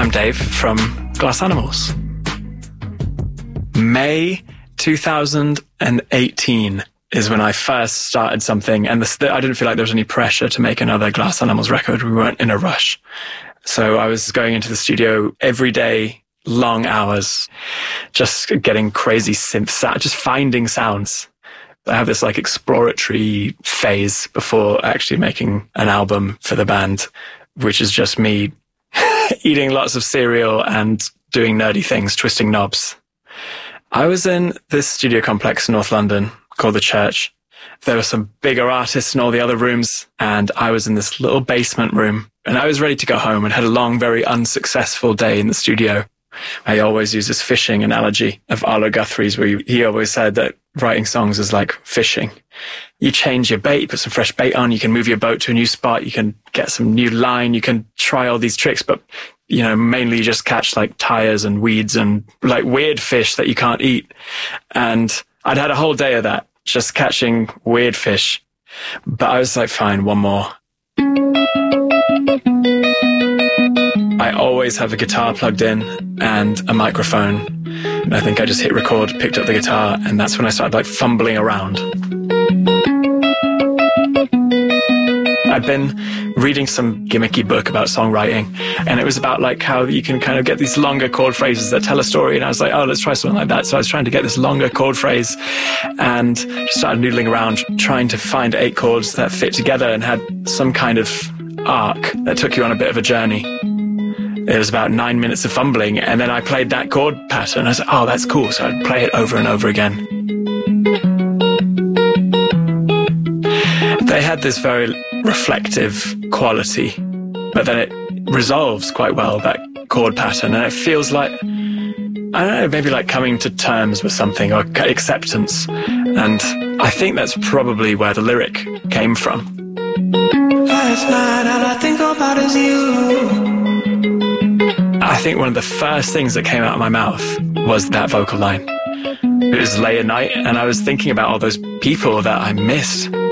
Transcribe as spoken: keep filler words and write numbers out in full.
I'm Dave from Glass Animals. May two thousand eighteen is when I first started something, and this, I didn't feel like there was any pressure to make another Glass Animals record. We weren't in a rush. So I was going into the studio every day, long hours, just getting crazy synth sound, just finding sounds. I have this like exploratory phase before actually making an album for the band, which is just me eating lots of cereal and doing nerdy things, twisting knobs. I was in this studio complex in North London called The Church. There were some bigger artists in all the other rooms, and I was in this little basement room, and I was ready to go home and had a long, very unsuccessful day in the studio. I always use this fishing analogy of Arlo Guthrie's, where he always said that writing songs is like fishing. You change your bait, put some fresh bait on, you can move your boat to a new spot, you can get some new line, you can try all these tricks, but, you know, mainly you just catch like tires and weeds and like weird fish that you can't eat. And I'd had a whole day of that, just catching weird fish. But I was like, fine, one more. I always have a guitar plugged in and a microphone. And I think I just hit record, picked up the guitar, and that's when I started like fumbling around. I'd been reading some gimmicky book about songwriting, and it was about like how you can kind of get these longer chord phrases that tell a story. And I was like, oh, let's try something like that. So I was trying to get this longer chord phrase and just started noodling around, trying to find eight chords that fit together and had some kind of arc that took you on a bit of a journey. It was about nine minutes of fumbling, and then I played that chord pattern. I was like, oh, that's cool. So I'd play it over and over again. They had this very reflective quality, but then it resolves quite well, that chord pattern. And it feels like, I don't know, maybe like coming to terms with something or acceptance. And I think that's probably where the lyric came from. Last night, all I think about is you. I think one of the first things that came out of my mouth was that vocal line. It was late at night, and I was thinking about all those people that I missed.